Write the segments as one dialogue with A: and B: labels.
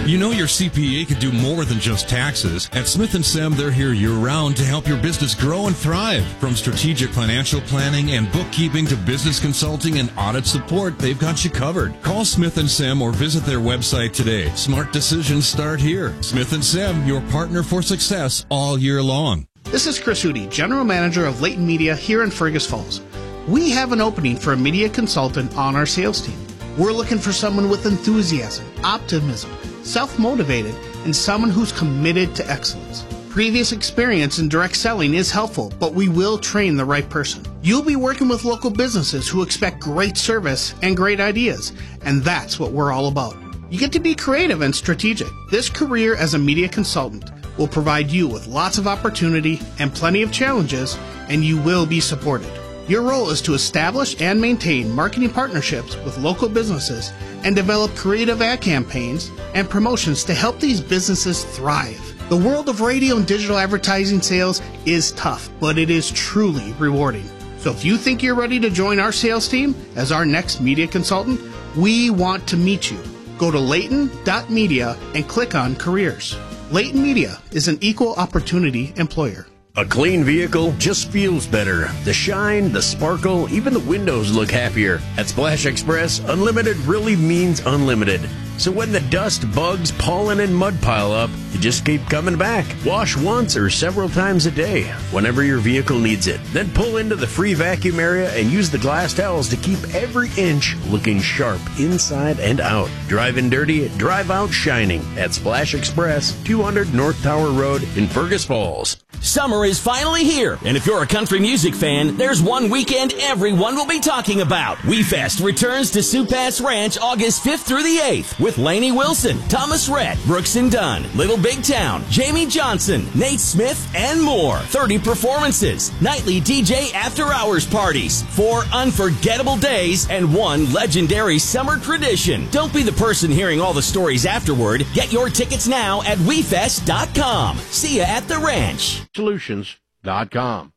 A: You know your CPA could do more than just taxes. At Smith & Sem, they're here year-round to help your business grow and thrive. From strategic financial planning and bookkeeping to business consulting and audit support, they've got you covered. Call Smith & Sem or visit their website today. Smart decisions start here. Smith & Sem, your partner for success all year long.
B: This is Chris Hootie, General Manager of Leighton Media here in Fergus Falls. We have an opening for a media consultant on our sales team. We're looking for someone with enthusiasm, optimism, self-motivated, and someone who's committed to excellence. Previous experience in direct selling is helpful, but we will train the right person. You'll be working with local businesses who expect great service and great ideas, and that's what we're all about. You get to be creative and strategic. This career as a media consultant will provide you with lots of opportunity and plenty of challenges, and you will be supported. Your role is to establish and maintain marketing partnerships with local businesses and develop creative ad campaigns and promotions to help these businesses thrive. The world of radio and digital advertising sales is tough, but it is truly rewarding. So if you think you're ready to join our sales team as our next media consultant, we want to meet you. Go to Leighton.media and click on Careers. Leighton Media is an equal opportunity employer.
C: A clean vehicle just feels better. The shine, the sparkle, even the windows look happier. At Splash Express, unlimited really means unlimited. So when the dust, bugs, pollen, and mud pile up, you just keep coming back. Wash once or several times a day, whenever your vehicle needs it. Then pull into the free vacuum area and use the glass towels to keep every inch looking sharp inside and out. Driving dirty, drive out shining at Splash Express, 200 North Tower Road in Fergus Falls.
D: Summer is finally here, and if you're a country music fan, there's one weekend everyone will be talking about. WeFest returns to Sioux Pass Ranch August 5th through the 8th with Lainey Wilson, Thomas Rhett, Brooks and Dunn, Little Big Town, Jamie Johnson, Nate Smith, and more. 30 performances, nightly DJ after-hours parties, 4 unforgettable days, and 1 legendary summer tradition. Don't be the person hearing all the stories afterward. Get your tickets now at WeFest.com. See ya at the ranch.
C: Solutions.com.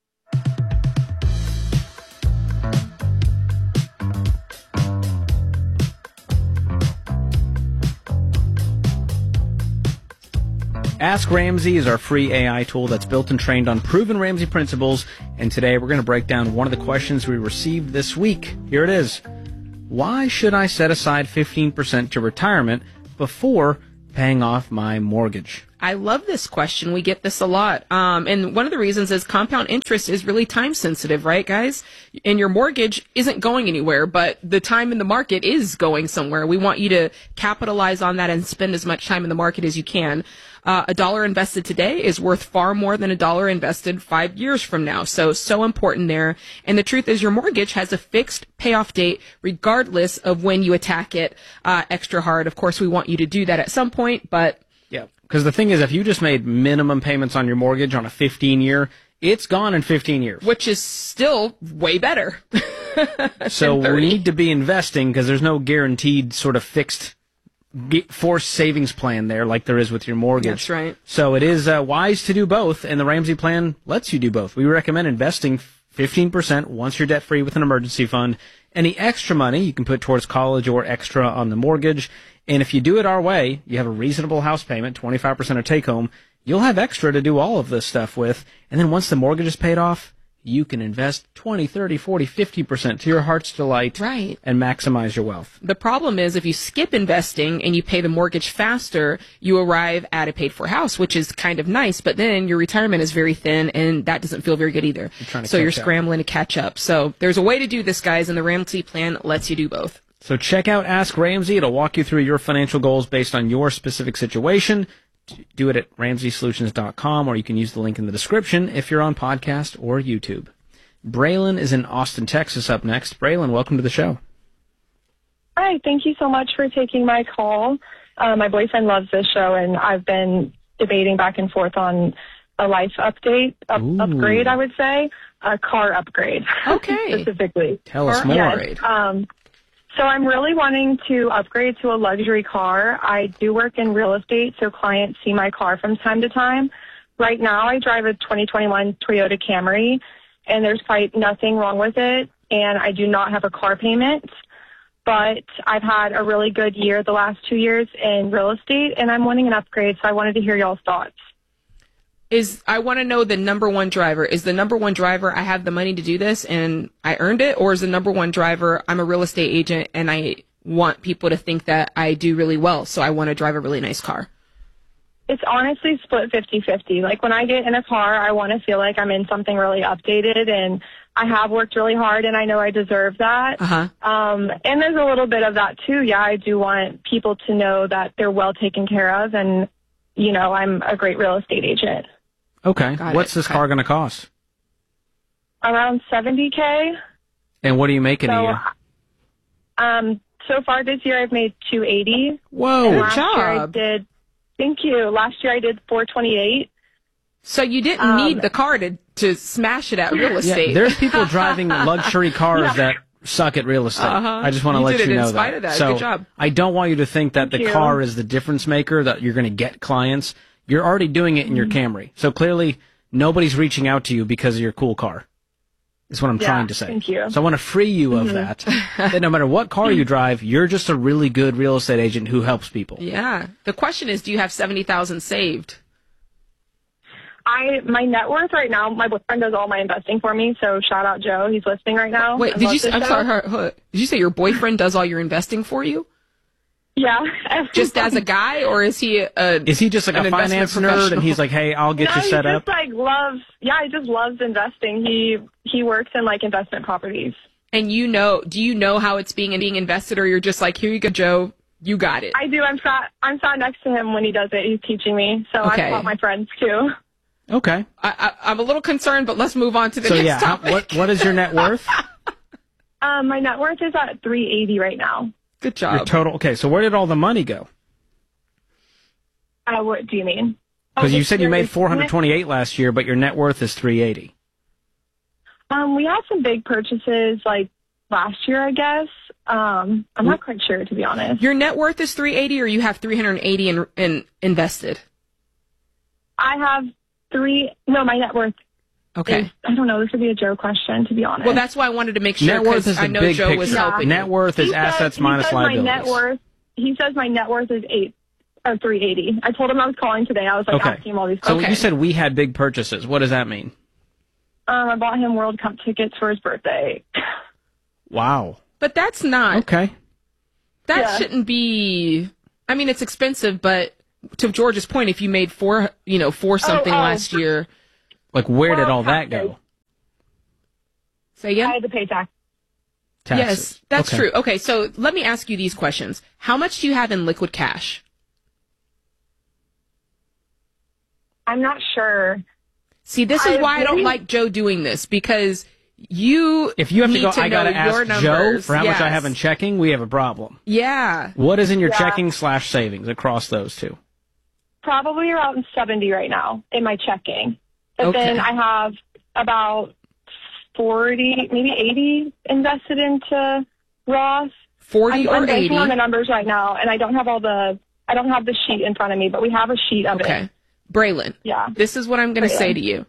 E: Ask Ramsey is our free AI tool that's built and trained on proven Ramsey principles, and today we're going to break down one of the questions we received this week. Here it is. Why should I set aside 15% to retirement before paying off my mortgage?
F: I love this question. We get this a lot. And one of the reasons is compound interest is really time sensitive, right, guys? And your mortgage isn't going anywhere, but the time in the market is going somewhere. We want you to capitalize on that and spend as much time in the market as you can. A dollar invested today is worth far more than a dollar invested 5 years from now. So important there. And the truth is your mortgage has a fixed payoff date regardless of when you attack it extra hard. Of course, we want you to do that at some point, but
E: yeah, because the thing is, if you just made minimum payments on your mortgage on a 15-year, it's gone in 15 years.
F: Which is still way better.
E: So we need to be investing because there's no guaranteed sort of fixed forced savings plan there like there is with your mortgage.
F: That's right.
E: So it is wise to do both, and the Ramsey plan lets you do both. We recommend investing 15% once you're debt-free with an emergency fund. Any extra money you can put towards college or extra on the mortgage. And if you do it our way, you have a reasonable house payment, 25% of take-home, you'll have extra to do all of this stuff with. And then once the mortgage is paid off, you can invest 20, 30, 40, 50% to your heart's delight.
F: Right.
E: And maximize your wealth.
F: The problem is if you skip investing and you pay the mortgage faster, you arrive at a paid-for house, which is kind of nice, but then your retirement is very thin, and that doesn't feel very good either. So you're scrambling to catch up. So there's a way to do this, guys, and the Ramsey plan lets you do both.
E: So check out Ask Ramsey. It'll walk you through your financial goals based on your specific situation. Do it at RamseySolutions.com, or you can use the link in the description if you're on podcast or YouTube. Braylon is in Austin, Texas up next. Braylon, welcome to the show.
G: Hi, thank you so much for taking my call. My boyfriend loves this show, and I've been debating back and forth on a life upgrade, I would say, a car upgrade.
F: Okay.
G: Specifically.
E: Tell us more.
G: Yes, so I'm really wanting to upgrade to a luxury car. I do work in real estate, so clients see my car from time to time. Right now, I drive a 2021 Toyota Camry, and there's quite nothing wrong with it, and I do not have a car payment. but I've had a really good year the last 2 years in real estate, and I'm wanting an upgrade, so I wanted to hear y'all's thoughts.
F: I want to know the number one driver. Is the number one driver, I have the money to do this and I earned it? Or is the number one driver, I'm a real estate agent and I want people to think that I do really well, so I want to drive a really nice car?
G: It's honestly split 50-50. Like, when I get in a car, I want to feel like I'm in something really updated, and I have worked really hard, and I know I deserve that. And there's a little bit of that, too. Yeah, I do want people to know that they're well taken care of, and, you know, I'm a great real estate agent.
E: Okay. What's this car going to cost?
G: Around $70K.
E: And what are you making a year?
G: So far this year, I've made $280.
E: Whoa.
G: And
F: Good
G: last year I
F: job.
G: did, thank you. Last year I did $428.
F: So you didn't need the car to smash it at real estate.
E: Yeah, there's people driving luxury cars that suck at real estate. I just want to let you know
F: in spite of that.
E: So
F: Good job.
E: I don't want you to think that
G: Thank
E: the
G: you.
E: car is the difference maker, that you're going to get clients. You're already doing it in your Camry. So clearly nobody's reaching out to you because of your cool car. Is what I'm trying to say.
G: Thank you.
E: So I want to free you of that. That no matter what car you drive, you're just a really good real estate agent who helps people.
F: Yeah. The question is, do you have $70,000 saved?
G: My net worth right now, my boyfriend does all my investing for me, so shout out Joe. He's listening right now.
F: Wait,
G: I
F: did
G: love
F: you?
G: this
F: I'm
G: show.
F: sorry. Did you say your boyfriend does all your investing for you?
G: Yeah.
F: Just as a guy, or is he
E: Is he just like
F: an
E: a finance
F: investment
E: nerd and he's like, hey, I'll get
G: No,
E: you set
G: he
E: up?
G: just he just loves investing. He works in like investment properties.
F: And do you know how it's being invested, or you're just like, here you go, Joe, you got it?
G: I do. I'm sat next to him when he does it. He's teaching me, so
F: Okay.
G: I've taught my friends too.
E: Okay.
F: I'm a little concerned, but let's move on to the
E: So
F: next
E: yeah,
F: topic.
E: what is your net worth?
G: My net worth is at $380 right now.
F: Good
E: Your
F: job.
E: total. Okay, so where did all the money go?
G: What do you mean?
E: Because you said you made
G: this year,
E: $428 last year, but your net worth is $380.
G: We had some big purchases like last year, I guess. I'm not quite sure, to be honest.
F: Your net worth is $380, or you have $380 in invested?
G: I have my net worth.
F: Okay.
G: I don't know. This would be a Joe question, to be honest.
F: Well, that's why I wanted to make sure,
E: Net worth
F: because
E: is the
F: I know
E: big
F: Joe was
E: picture.
F: helping.
E: Net worth is assets minus liabilities.
G: He says my net worth is $380. I told him I was calling today. I was like asking him all these
E: So
G: questions.
E: you said we had big purchases. What does that mean?
G: I bought him World Cup tickets for his birthday.
E: Wow.
F: But that's not.
E: Okay.
F: That shouldn't be. I mean, it's expensive, but to George's point, if you made four something last year,
E: like where did all that go?
F: Say again?
G: I had to pay tax.
E: Taxes.
F: Yes, that's true. Okay, so let me ask you these questions. How much do you have in liquid cash?
G: I'm not sure.
F: See, this is why I don't like Joe doing this, because if you have
E: to
F: need
E: go,
F: to
E: I
F: know
E: gotta
F: your
E: ask Joe
F: numbers.
E: for how much I
F: Yes.
E: have in checking. We have a problem.
F: Yeah.
E: What is in your checking/savings across those two?
G: Probably around 70 right now in my checking. But
F: Okay.
G: then I have about 40, maybe 80 invested into Roth.
F: 40
G: I'm
F: or 80?
G: banking on the numbers right now, and I don't have I don't have the sheet in front of me, but we have a sheet of
F: Okay.
G: it.
F: Braylon.
G: Yeah.
F: This is what I'm going to
G: Braylon.
F: say to you.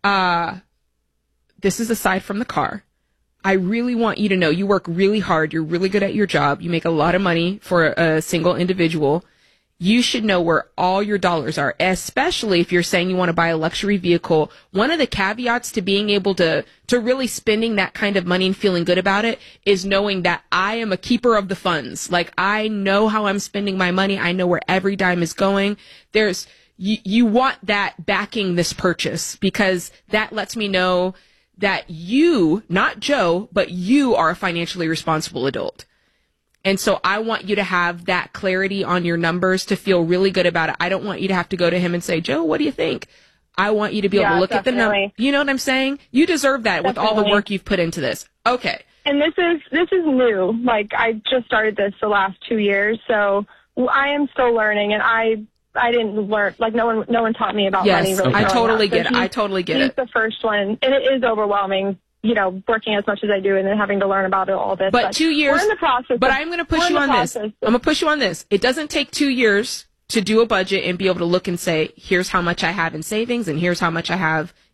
F: This is aside from the car. I really want you to know you work really hard. You're really good at your job. You make a lot of money for a single individual. You should know where all your dollars are, especially if you're saying you want to buy a luxury vehicle. One of the caveats to being able to really spending that kind of money and feeling good about it is knowing that I am a keeper of the funds. Like, I know how I'm spending my money. I know where every dime is going. You want that backing this purchase, because that lets me know that you, not Joe, but you are a financially responsible adult. And so I want you to have that clarity on your numbers to feel really good about it. I don't want you to have to go to him and say, Joe, what do you think? I want you to be able to look at the number. You know what I'm saying? You deserve that with all the work you've put into this. Okay.
G: And this is new. Like, I just started this the last 2 years, so I am still learning, and I didn't learn, like, no one taught me about money really.
F: I totally
G: growing
F: get
G: up.
F: it. I totally get
G: He's
F: it.
G: the first one, and it is overwhelming, working as much as I do and then having to learn about it all this.
F: But 2 years.
G: We're in the process.
F: But I'm going to push you on this. I'm going to push you on this. It doesn't take 2 years to do a budget and be able to look and say, here's how much I have in savings and here's how much I have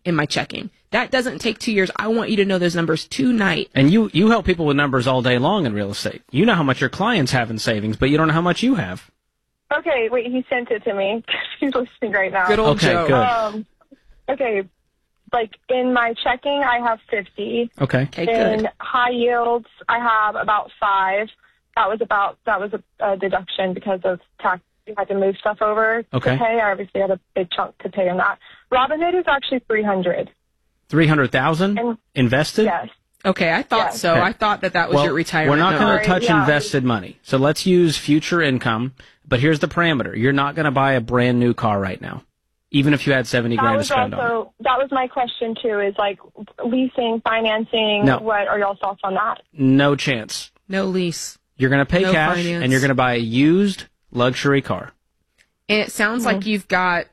F: in my checking. That doesn't take 2 years. I want you to know those numbers tonight.
E: And you help people with numbers all day long in real estate. You know how much your clients have in savings, but you don't know how much you have.
G: Okay, wait, he sent it to me. He's listening right now.
F: Good old
E: Okay,
F: Joe.
E: good.
G: Okay, like in my checking, I have 50.
E: Okay.
F: Okay,
G: In
F: good.
G: high yields, I have about 5. That was a deduction because of tax. You had to move stuff over
E: Okay.
G: to pay. I obviously had a big chunk to pay on that. Robinhood is actually 300.
E: 300,000
G: And-
E: invested?
G: Yes.
F: Okay, I thought
G: Yes.
F: so.
E: Okay.
F: I thought that was your retirement.
E: We're not going
F: number.
E: to touch
G: Yeah.
E: invested money. So let's use future income. But here's the parameter. You're not going to buy a brand new car right now, even if you had 70 grand to spend on it.
G: That was my question too, is like leasing, financing.
E: No.
G: What are y'all's thoughts on that?
E: No chance.
F: No lease.
E: You're going to pay
F: No
E: cash,
F: finance.
E: and you're going to buy a used luxury car.
F: And it sounds like you've got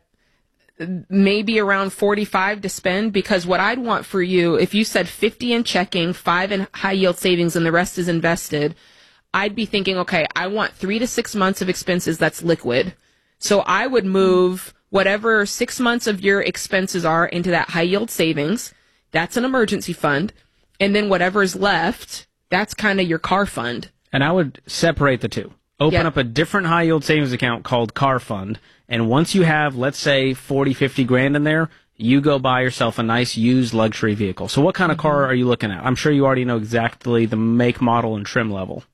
F: maybe around 45 to spend, because what I'd want for you, if you said 50 in checking, 5 in high yield savings, and the rest is invested, I'd be thinking, okay, I want 3 to 6 months of expenses that's liquid. So I would move whatever 6 months of your expenses are into that high yield savings. That's an emergency fund. And then whatever's left, that's kind of your car fund.
E: And I would separate the two. Open
F: Yep.
E: up a different high yield savings account called Car Fund. And once you have, let's say, 40, 50 grand in there, you go buy yourself a nice used luxury vehicle. So what kind of car are you looking at? I'm sure you already know exactly the make, model, and trim level.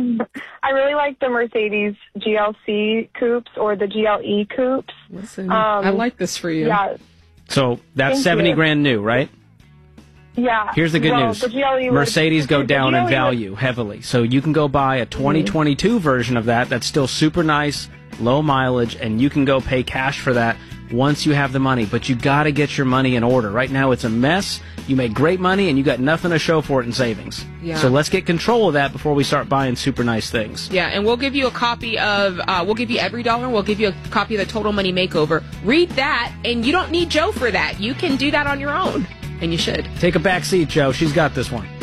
G: I really like the Mercedes GLC coupes or the GLE coupes.
F: Listen, I like this for you.
G: Yeah,
E: So that's
G: Thank
E: 70
G: you.
E: grand new, right?
G: yeah.
E: Here's the good
G: Well,
E: news.
G: the GLE
E: Mercedes go
G: the
E: down in
G: GLE
E: value heavily. So you can go buy a 2022 version of that that's still super nice, low mileage, and you can go pay cash for that once you have the money. But you got to get your money in order. Right now it's a mess. You make great money and you got nothing to show for it in savings.
F: Yeah.
E: So let's get control of that before we start buying super nice things.
F: Yeah, and we'll give you a copy of, we'll give you every dollar, and we'll give you a copy of the Total Money Makeover. Read that, and you don't need Joe for that. You can do that on your own, and you should.
E: Take a back seat, Joe. She's got this one.